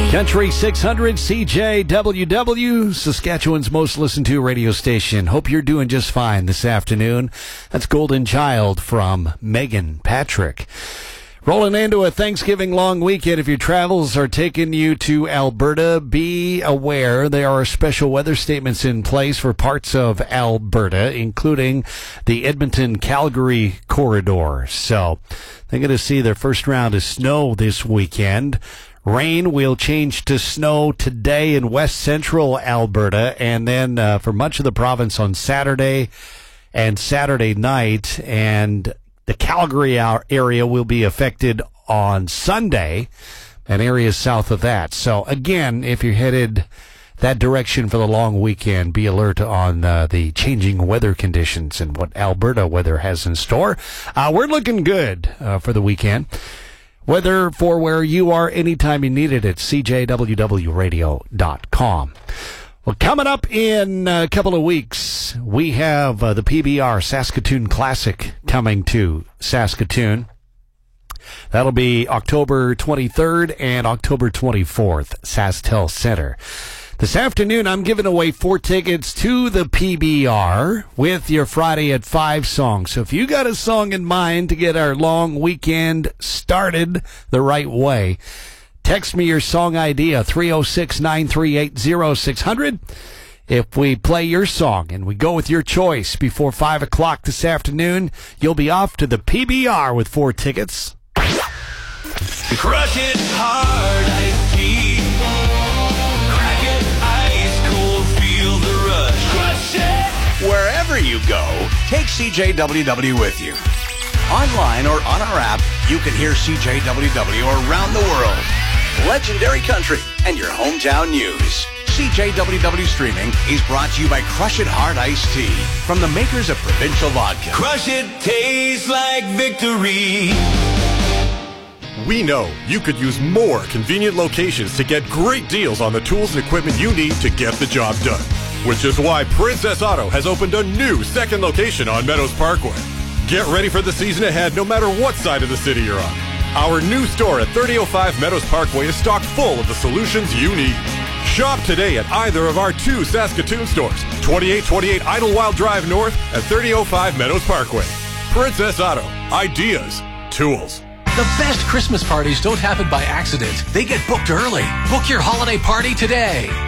Country 600 CJWW, Saskatchewan's most listened to radio station. Hope you're doing just fine this afternoon. That's Golden Child from Megan Patrick. Rolling into a Thanksgiving long weekend. If your travels are taking you to Alberta, be aware there are special weather statements in place for parts of Alberta, including the Edmonton-Calgary corridor. So they're going to see their first round of snow this weekend. Rain will change to snow today in west central Alberta, and then for much of the province on Saturday and Saturday night. And the Calgary area will be affected on Sunday and areas south of that. So, again, if you're headed that direction for the long weekend, be alert on the changing weather conditions and what Alberta weather has in store. We're looking good for the weekend. Weather for where you are anytime you need it at cjwwradio.com. Well, coming up in a couple of weeks, we have the PBR Saskatoon Classic coming to Saskatoon. That'll be October 23rd and October 24th, SaskTel Center. This afternoon, I'm giving away 4 tickets to the PBR with your Friday at 5 song. So if you got a song in mind to get our long weekend started the right way, text me your song idea, 306-938-0600. If we play your song and we go with your choice before 5 o'clock this afternoon, you'll be off to the PBR with 4 tickets. Crush it hard, iced tea. Crack it ice cold, feel the rush. Crush it! Wherever you go, take CJWW with you. Online or on our app, you can hear CJWW around the world. Legendary country and your hometown news. CJWW Streaming is brought to you by Crush It Hard Iced Tea from the makers of Provincial Vodka. Crush it tastes like victory. We know you could use more convenient locations to get great deals on the tools and equipment you need to get the job done. Which is why Princess Auto has opened a new second location on Meadows Parkway. Get ready for the season ahead no matter what side of the city you're on. Our new store at 3005 Meadows Parkway is stocked full of the solutions you need. Shop today at either of our 2 Saskatoon stores, 2828 Idlewild Drive North and 3005 Meadows Parkway. Princess Auto. Ideas. Tools. The best Christmas parties don't happen by accident. They get booked early. Book your holiday party today.